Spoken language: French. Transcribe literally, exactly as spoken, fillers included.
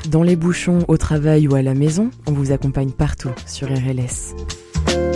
Dans les bouchons, au travail ou à la maison, on vous accompagne partout sur R L S.